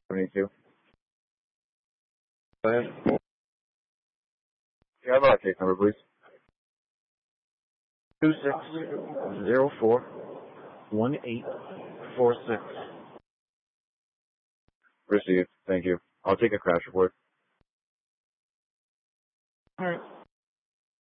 72. Go ahead. You have our case number, please. 26041846. Received. Thank you. I'll take a crash report. All right.